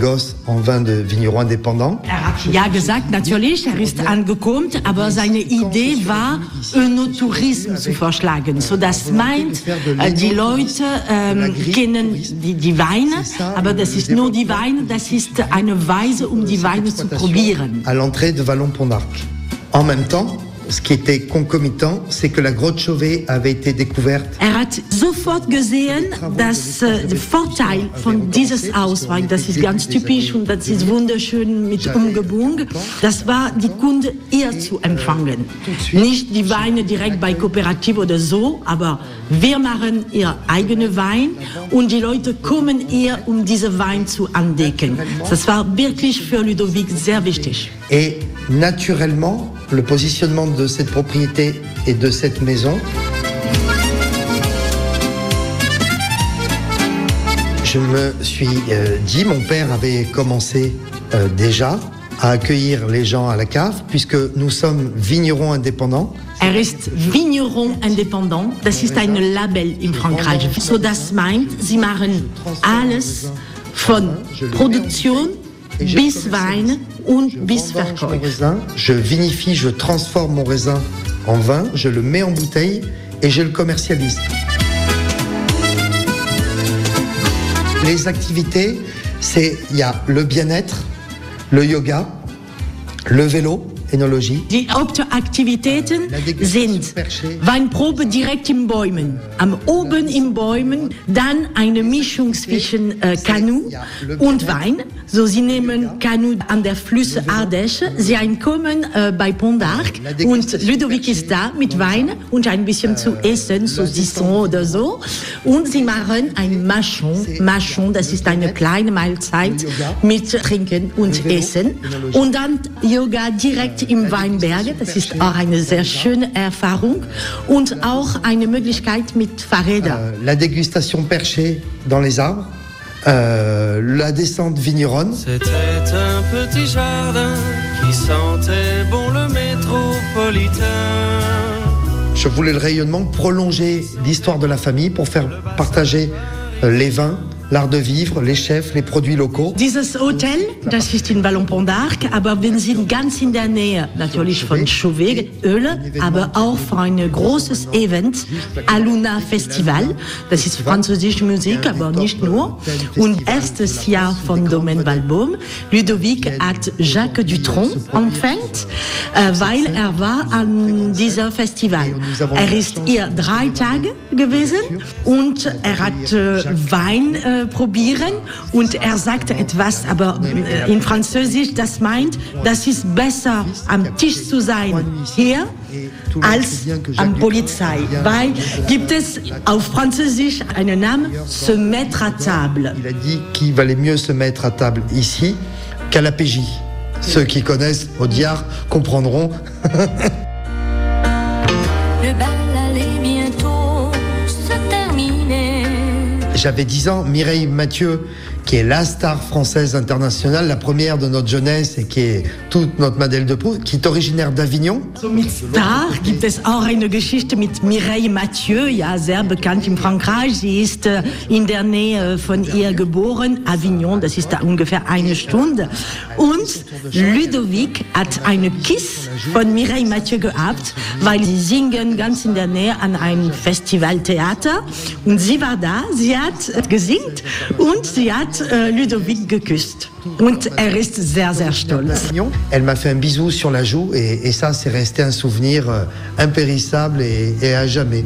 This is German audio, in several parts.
négoce en vin de vignerons indépendants. Hat ja gesagt, natürlich, ist angekommen, aber seine Idee war, Önotourismus zu vorschlagen. So, das meint, die Leute kennen die Weine, aber das ist nur die Weine, das ist eine Weise, die Weine zu probieren. À l'entrée de Vallon-Pont-d'Arc. En même temps, ce qui était concomitant, c'est que la grotte Chauvet avait été découverte. Hat sofort gesehen, dass der Vorteil von dieses Hauswein, das ist ganz typisch und das ist wunderschön mit Umgebung, das war, die Kunde eher zu empfangen. Nicht die Weine direkt bei Kooperative oder so, aber wir machen ihr eigenen Wein und die Leute kommen eher, diesen Wein zu entdecken. Das war wirklich für Ludovic sehr wichtig. Et naturellement, le positionnement de cette propriété et de cette maison, je me suis dit, mon père avait commencé déjà à accueillir les gens à la cave, puisque nous sommes vignerons indépendants. Ist Vigneron indépendant, das ist ein Label in Frankreich. So, das meint, sie machen alles von Produktion bis Wein und bis Verkauf. Je vinifie, je transforme mon raisin en vin, je le mets en bouteille et je le commercialise. Les activités, il y a le bien-être, le yoga, le vélo, Enologie. Die Hauptaktivitäten sind Weinprobe direkt in Bäumen, am oben in Bäumen, dann eine Mischung zwischen Kanu und Wein. So, sie nehmen Kanu an der Flüsse Ardèche, sie kommen bei Pont-d'Arc und Ludovic ist da mit Wein und ein bisschen zu essen, so Sisson oder so. Und sie machen ein Machon, das ist eine kleine Mahlzeit mit Trinken und Essen. Und dann Yoga direkt im Weinberge, das ist auch eine sehr schöne Erfahrung und auch eine Möglichkeit mit Fahrrädern. La dégustation perchée dans les arbres, la descente vigneronne. C'était un petit jardin qui sentait bon le métropolitain. Je voulais le rayonnement, prolonger l'histoire de la famille pour faire partager les vins, l'art de vivre, les chefs, les produits locaux. Dieses Hotel, das ist in Vallon-Pont-d'Arc, aber wir sind ganz in der Nähe natürlich von Chauvet, Öle, aber auch für ein großes Event, Aluna Festival. Das ist französische Musik, aber nicht nur. Und erstes Jahr von Domaine Valbaume. Ludovic hat Jacques Dutronc empfängt, weil war an diesem Festival. Ist hier 3 Tage gewesen und hat Wein probieren und sagte etwas, aber in Französisch, das meint, das ist besser am Tisch zu sein hier als am Polizei, weil gibt es auf Französisch einen Namen, se mettre à table. Il a dit qu'il valait mieux se mettre à table ici qu'à la PJ. Ceux qui connaissent Audiard comprendront. J'avais 10 ans, Mireille Mathieu, qui est la star française internationale, la première de notre jeunesse et qui est toute notre Madeleine de Proust, qui est originaire d'Avignon. So, mit Star gibt es auch eine Geschichte mit Mireille Mathieu, ja, sehr bekannt in Frankreich. Sie ist in der Nähe von ihr geboren, Avignon, das ist da ungefähr 1 Stunde. Und Ludovic hat eine Kiss von Mireille Mathieu gehabt, weil sie singen ganz in der Nähe an einem Festivaltheater. Und sie war da, sie hat gesingt und sie hat Ludovic geküsst. Und ist sehr, sehr stolz. Elle m'a fait un bisou sur la joue et ça, c'est resté un souvenir impérissable et à jamais.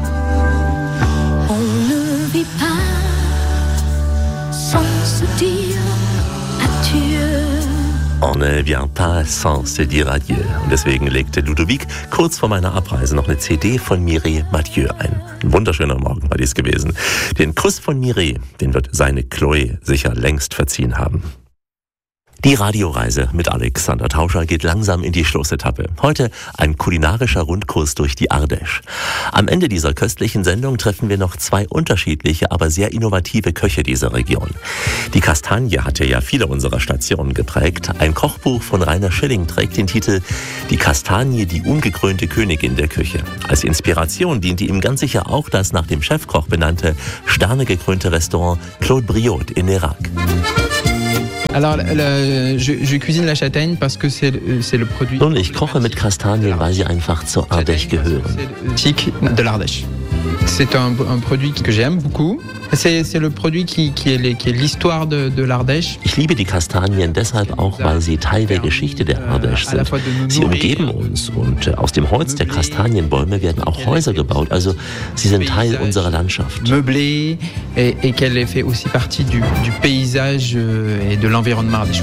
On ne vit pas sans se dire adieu. On ne vient pas sans se dire adieu. Und deswegen legte Ludovic kurz vor meiner Abreise noch eine CD von Mireille Mathieu ein. Ein wunderschöner Morgen war dies gewesen. Den Kuss von Mireille, den wird seine Chloé sicher längst verziehen haben. Die Radioreise mit Alexander Tauscher geht langsam in die Schlussetappe. Heute ein kulinarischer Rundkurs durch die Ardèche. Am Ende dieser köstlichen Sendung treffen wir noch 2 unterschiedliche, aber sehr innovative Köche dieser Region. Die Kastanie hatte ja viele unserer Stationen geprägt. Ein Kochbuch von Rainer Schilling trägt den Titel Die Kastanie, die ungekrönte Königin der Küche. Als Inspiration diente ihm ganz sicher auch das nach dem Chefkoch benannte, sternegekrönte Restaurant Claude Briot in Nérac. Alors, je cuisine la châtaigne parce que c'est le produit. Nun, ich koche mit Kastanien, weil sie einfach zur Ardèche gehören. Typique de l'Ardèche. C'est un produit que j'aime beaucoup. C'est le produit qui est l'histoire de l'Ardèche. Ich liebe die Kastanien deshalb auch, weil sie Teil der Geschichte der Ardèche sind. Sie umgeben uns und aus dem Holz der Kastanienbäume werden auch Häuser gebaut. Also sie sind Teil unserer Landschaft. Meublée et qu'elle fait aussi partie du paysage et de l'environnement ardéchois.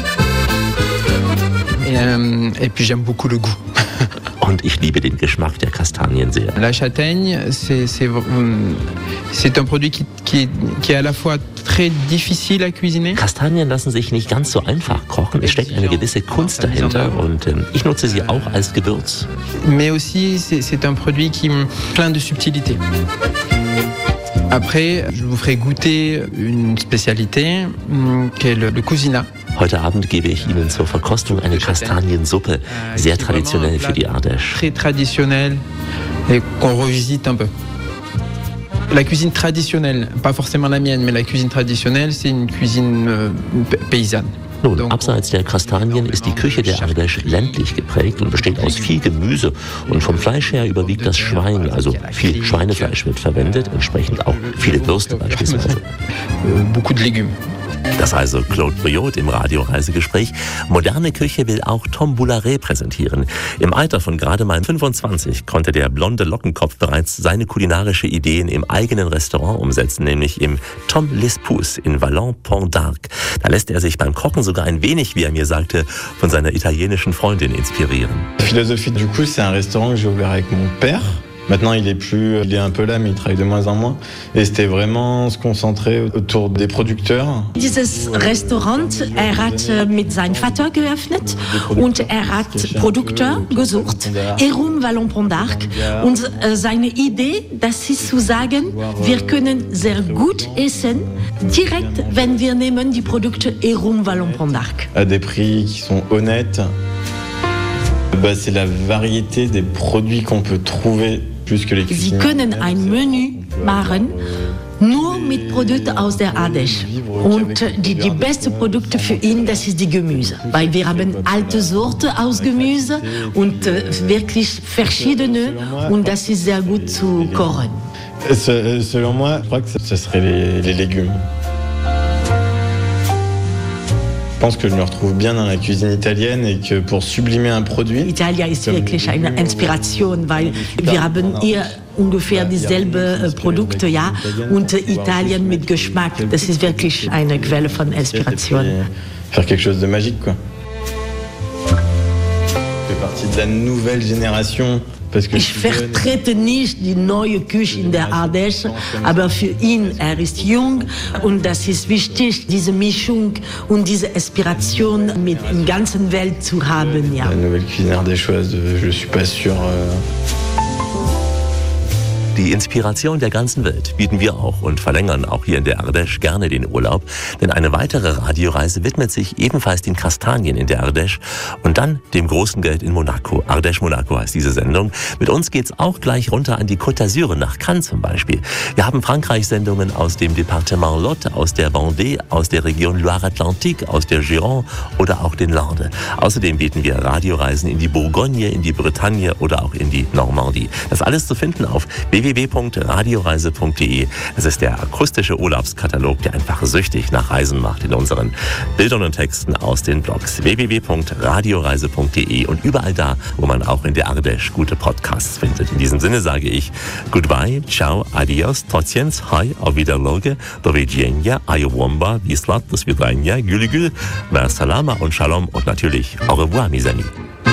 Et puis j'aime beaucoup le goût. Und ich liebe den Geschmack der Kastanien sehr. La châtaigne, c'est un produit qui est à la fois très difficile à cuisiner. Kastanien lassen sich nicht ganz so einfach kochen. Es steckt eine gewisse Kunst dahinter und ich nutze sie auch als Gewürz. Mais aussi, c'est un produit qui plein de subtilité. Après, je vous ferai goûter une spécialité qui est le cousinat. Heute Abend gebe ich Ihnen zur Verkostung eine Kastaniensuppe, sehr traditionell für die Ardèche. Très traditionnel et qu'on revisite un peu. La cuisine traditionnelle, pas forcément la mienne, mais la cuisine traditionnelle, c'est une cuisine paysanne. Nun, abseits der Kastanien ist die Küche der Ardèche ländlich geprägt und besteht aus viel Gemüse. Und vom Fleisch her überwiegt das Schwein, also viel Schweinefleisch wird verwendet, entsprechend auch viele Würste beispielsweise. Beaucoup de légumes. Das also Claude Briot im Radioreisegespräch. Moderne Küche will auch Tom Boularet präsentieren. Im Alter von gerade mal 25 konnte der blonde Lockenkopf bereits seine kulinarische Ideen im eigenen Restaurant umsetzen, nämlich im Tom L'Espouse in Vallon-Pont d'Arc. Da lässt er sich beim Kochen sogar ein wenig, wie er mir sagte, von seiner italienischen Freundin inspirieren. La philosophie du coup, c'est un restaurant que j'ai ouvert avec mon père. Maintenant, il est un peu là, mais il travaille de moins en moins. Et c'était vraiment se concentrer autour des producteurs. Dieses Restaurant, hat mit seinem Vater geöffnet und hat Produkte gesucht, herum Vallon-Pont d'Arc. Und seine Idee, das ist zu sagen, wir können sehr gut essen, direkt, wenn wir nehmen die Produkte herum Vallon-Pont d'Arc. À des prix qui sont honnêtes. C'est la variété des produits qu'on peut trouver. Sie können ein Menü machen, nur mit Produkten aus der Ardèche. Und die besten Produkte für ihn, das ist die Gemüse. Weil wir haben alte Sorten aus Gemüse und wirklich verschiedene und das ist sehr gut zu kochen. Selon moi, je crois que ce serait les légumes. Je pense que je me retrouve bien dans la cuisine italienne et que pour sublimer un produit... Italia ist wirklich eine Inspiration, weil wir haben hier ungefähr dieselben Produkte, ja, und Italien mit Geschmack, das ist wirklich eine Quelle von Inspiration. Faire quelque chose de magique, quoi. Je fais partie de la nouvelle génération. Ich vertrete nicht die neue Küche in der Ardèche, aber für ihn, er ist jung und das ist wichtig, diese Mischung und diese Inspiration mit der ganzen Welt zu haben. Ja. La nouvelle cuisine ardéchoise, je suis pas sûr. Die Inspiration der ganzen Welt bieten wir auch und verlängern auch hier in der Ardèche gerne den Urlaub, denn eine weitere Radioreise widmet sich ebenfalls den Kastanien in der Ardèche und dann dem großen Geld in Monaco. Ardèche Monaco heißt diese Sendung. Mit uns geht's auch gleich runter an die Côte d'Azur, nach Cannes zum Beispiel. Wir haben Frankreich-Sendungen aus dem Departement Lot, aus der Vendée, aus der Region Loire-Atlantique, aus der Gironde oder auch den Landes. Außerdem bieten wir Radioreisen in die Bourgogne, in die Bretagne oder auch in die Normandie. Das alles zu finden auf www.radioreise.de. Das ist der akustische Urlaubskatalog, der einfach süchtig nach Reisen macht in unseren Bildern und Texten aus den Blogs. www.radioreise.de und überall da, wo man auch in der Ardèche gute Podcasts findet. In diesem Sinne sage ich Goodbye, ciao, adios, tociens, hi, auf Wiederloge, do widzenia, ayowomba, wislat, do svidania, gülgül, mer salama und shalom und natürlich au revoir, mes amis.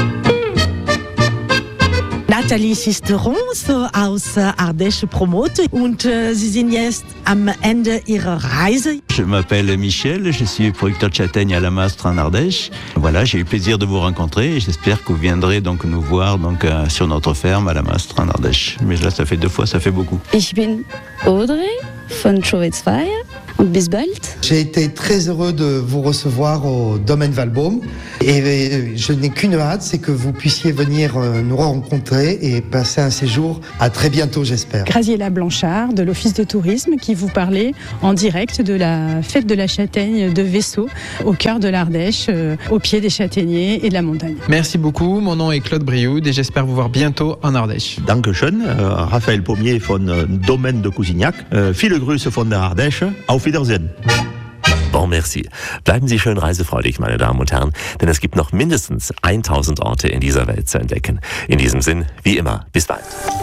Nathalie Sisteron aus Ardèche Promote und Sie sind jetzt am Ende Ihrer Reise. Je m'appelle Michel, je suis producteur de châtaignes à la Mastre en Ardèche. Voilà, j'ai eu le plaisir de vous rencontrer et j'espère que vous viendrez donc nous voir donc sur notre ferme à la Mastre en Ardèche. Mais là, ça fait 2 fois, ça fait beaucoup. Ich bin Audrey von Chauvet-Zweier Und bis bald. J'ai été très heureux de vous recevoir au Domaine Valbaume et je n'ai qu'une hâte, c'est que vous puissiez venir nous rencontrer et passer un séjour. À très bientôt, j'espère. Graziella Blanchard de l'Office de tourisme qui vous parlait en direct de la fête de la châtaigne de Vaisseau au cœur de l'Ardèche, au pied des châtaigniers et de la montagne. Merci beaucoup, mon nom est Claude Brioude et j'espère vous voir bientôt en Ardèche. Dankeschön, Raphaël Pommier von Domaine de Cousignac, viele Grüße von der Ardèche, auf Wiedersehen. Bon, merci. Bleiben Sie schön reisefreudig, meine Damen und Herren, denn es gibt noch mindestens 1000 Orte in dieser Welt zu entdecken. In diesem Sinn, wie immer, bis bald.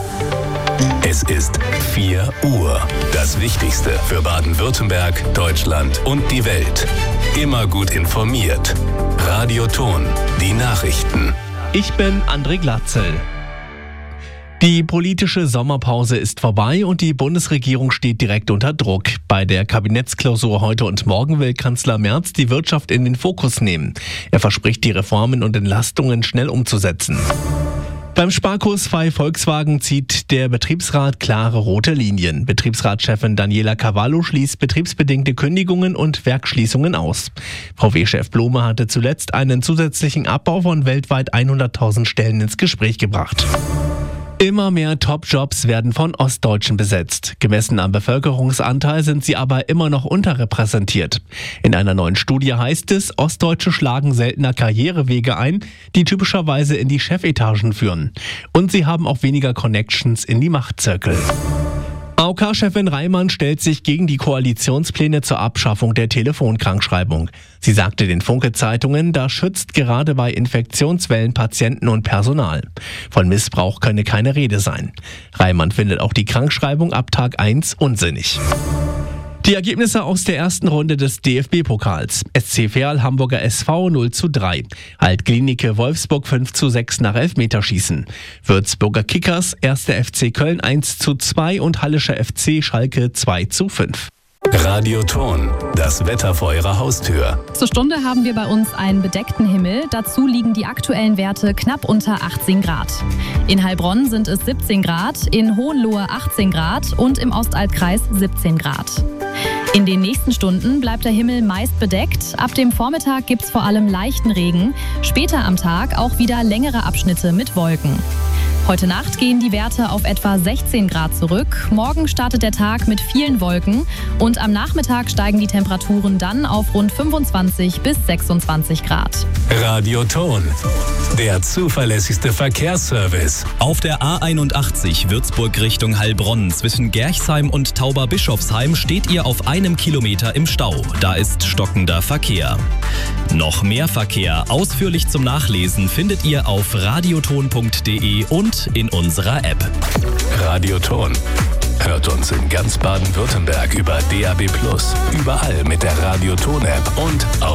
Es ist 4 Uhr. Das Wichtigste für Baden-Württemberg, Deutschland und die Welt. Immer gut informiert. Radioton, die Nachrichten. Ich bin André Glatzel. Die politische Sommerpause ist vorbei und die Bundesregierung steht direkt unter Druck. Bei der Kabinettsklausur heute und morgen will Kanzler Merz die Wirtschaft in den Fokus nehmen. Er verspricht, die Reformen und Entlastungen schnell umzusetzen. Beim Sparkurs bei Volkswagen zieht der Betriebsrat klare rote Linien. Betriebsratschefin Daniela Cavallo schließt betriebsbedingte Kündigungen und Werksschließungen aus. VW-Chef Blome hatte zuletzt einen zusätzlichen Abbau von weltweit 100.000 Stellen ins Gespräch gebracht. Immer mehr Top-Jobs werden von Ostdeutschen besetzt. Gemessen am Bevölkerungsanteil sind sie aber immer noch unterrepräsentiert. In einer neuen Studie heißt es, Ostdeutsche schlagen seltener Karrierewege ein, die typischerweise in die Chefetagen führen. Und sie haben auch weniger Connections in die Machtzirkel. AOK-Chefin Reimann stellt sich gegen die Koalitionspläne zur Abschaffung der Telefonkrankschreibung. Sie sagte den Funke-Zeitungen, das schützt gerade bei Infektionswellen Patienten und Personal. Von Missbrauch könne keine Rede sein. Reimann findet auch die Krankschreibung ab Tag 1 unsinnig. Die Ergebnisse aus der ersten Runde des DFB-Pokals. SC Verl Hamburger SV 0:3. Alt-Klinike Wolfsburg 5:6 nach Elfmeterschießen. Würzburger Kickers 1. FC Köln 1:2 und Hallischer FC Schalke 2:5. Radioton, das Wetter vor Ihrer Haustür. Zur Stunde haben wir bei uns einen bedeckten Himmel. Dazu liegen die aktuellen Werte knapp unter 18 Grad. In Heilbronn sind es 17 Grad, in Hohenlohe 18 Grad und im Ostaltkreis 17 Grad. In den nächsten Stunden bleibt der Himmel meist bedeckt. Ab dem Vormittag gibt es vor allem leichten Regen. Später am Tag auch wieder längere Abschnitte mit Wolken. Heute Nacht gehen die Werte auf etwa 16 Grad zurück. Morgen startet der Tag mit vielen Wolken und am Nachmittag steigen die Temperaturen dann auf rund 25 bis 26 Grad. Radioton, der zuverlässigste Verkehrsservice. Auf der A81 Würzburg Richtung Heilbronn zwischen Gerchsheim und Tauberbischofsheim steht ihr auf 1 Kilometer im Stau. Da ist stockender Verkehr. Noch mehr Verkehr ausführlich zum Nachlesen findet ihr auf radioton.de und in unserer App. Radioton. Hört uns in ganz Baden-Württemberg über DAB+, überall mit der Radioton-App und auf